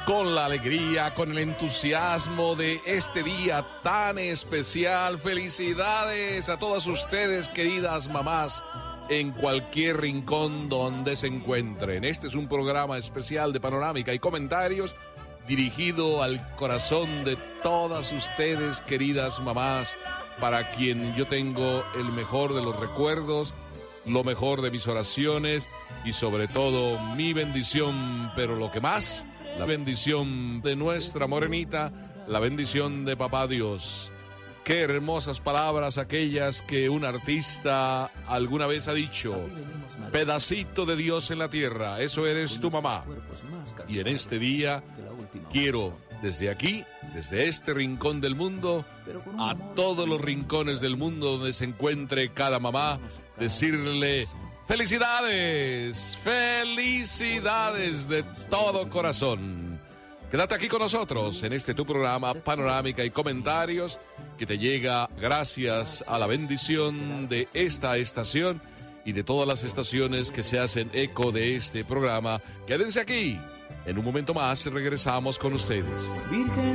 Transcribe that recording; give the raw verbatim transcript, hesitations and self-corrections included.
con la alegría, con el entusiasmo de este día tan especial. Felicidades a todas ustedes, queridas mamás, en cualquier rincón donde se encuentren. Este es un programa especial de Panorámica y Comentarios dirigido al corazón de todas ustedes, queridas mamás, para quien yo tengo el mejor de los recuerdos, lo mejor de mis oraciones y sobre todo mi bendición, pero lo que más, la bendición de nuestra morenita, la bendición de Papá Dios. Qué hermosas palabras aquellas que un artista alguna vez ha dicho: pedacito de Dios en la tierra, eso eres tu mamá. Y en este día quiero desde aquí, desde este rincón del mundo, a todos los rincones del mundo donde se encuentre cada mamá, decirle: ¡felicidades! ¡Felicidades de todo corazón! Quédate aquí con nosotros en este tu programa Panorámica y Comentarios, que te llega gracias a la bendición de esta estación y de todas las estaciones que se hacen eco de este programa. Quédense aquí. En un momento más regresamos con ustedes. Virgen